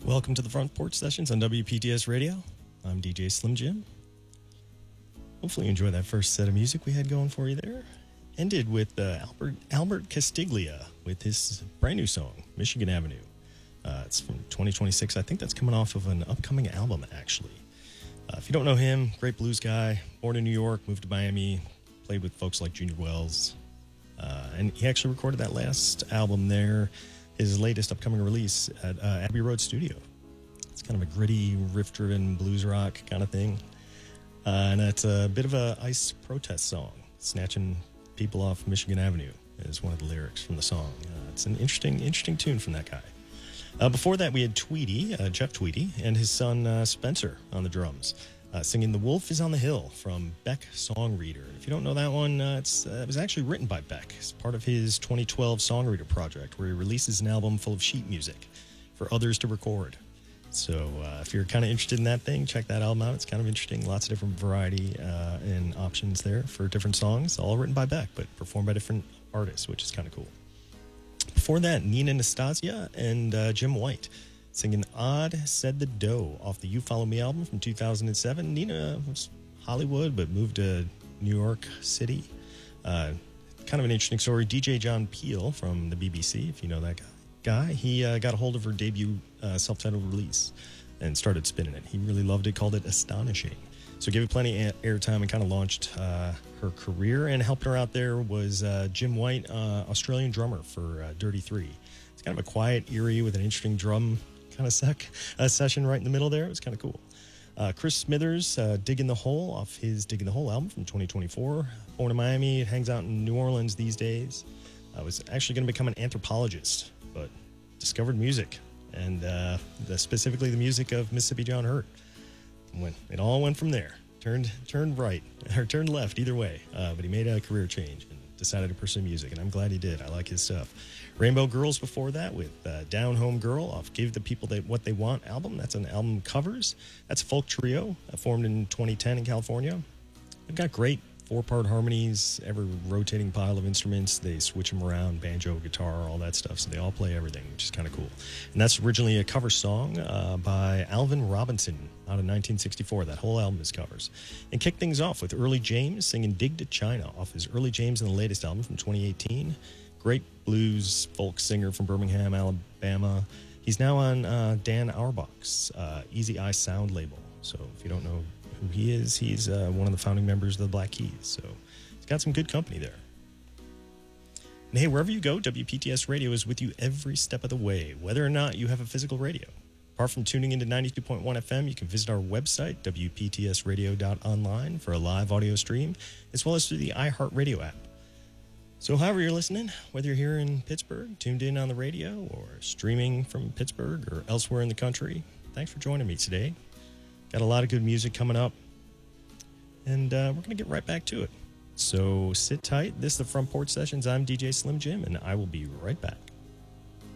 Welcome to the Front Porch Sessions on WPTS Radio. I'm DJ Slim Jim. Hopefully you enjoyed that first set of music we had going for you there. Ended with Albert Castiglia with his brand new song, Michigan Avenue. It's from 2026. I think that's coming off of an upcoming album, actually. If you don't know him, great blues guy, born in New York, moved to Miami, played with folks like Junior Wells. And he actually recorded that last album there, his latest upcoming release at Abbey Road Studio. It's kind of a gritty, riff-driven blues rock kind of thing. And it's a bit of a ICE protest song. Snatching people off Michigan Avenue is one of the lyrics from the song. It's an interesting tune from that guy. Before that, we had Tweedy, Jeff Tweedy, and his son Spencer on the drums, singing The Wolf is on the Hill from Beck Songreader. If you don't know that one, it was actually written by Beck. It's part of his 2012 Songreader project, where he releases an album full of sheet music for others to record. So if you're kind of interested in that thing, check that album out. It's kind of interesting. Lots of different variety and options there for different songs, all written by Beck, but performed by different artists, which is kind of cool. Before that, Nina Nastasia and Jim White singing Odd Said the Doe off the You Follow Me album from 2007. Nina was Hollywood, but moved to New York City. Kind of an interesting story. DJ John Peel from the BBC, if you know that guy, he got a hold of her debut self-titled release and started spinning it. He really loved it, called it Astonishing. So gave it plenty of airtime and kind of launched her career. And helping her out there was Jim White, Australian drummer for Dirty Three. It's kind of a quiet, eerie, with an interesting drum kind of session right in the middle there. It was kind of cool. Chris Smithers, Digging the Hole off his Digging the Hole album from 2024. Born in Miami, hangs out in New Orleans these days. Was actually going to become an anthropologist, but discovered music, and specifically the music of Mississippi John Hurt. It all went from there. Turned right, or turned left, either way. But he made a career change and decided to pursue music, and I'm glad he did. I like his stuff. Rainbow Girls before that with Down Home Girl off Give the People What They Want album. That's an album covers. That's a folk trio formed in 2010 in California. They've got great 4-part harmonies, ever rotating pile of instruments. They switch them around, banjo, guitar, all that stuff. So they all play everything, which is kind of cool. And that's originally a cover song by Alvin Robinson out of 1964. That whole album is covers. And kick things off with Early James singing Dig to China off his Early James in the latest album from 2018. Great blues folk singer from Birmingham, Alabama. He's now on Dan Auerbach's Easy Eye Sound label. So if you don't know who he is, he's one of the founding members of the Black Keys. So he's got some good company there. And hey, wherever you go, WPTS Radio is with you every step of the way, whether or not you have a physical radio. Apart from tuning into 92.1 FM, you can visit our website, WPTSradio.online, for a live audio stream, as well as through the iHeartRadio app. So however you're listening, whether you're here in Pittsburgh, tuned in on the radio, or streaming from Pittsburgh or elsewhere in the country, thanks for joining me today. Got a lot of good music coming up, and we're going to get right back to it. So sit tight. This is the Front Porch Sessions. I'm DJ Slim Jim, and I will be right back.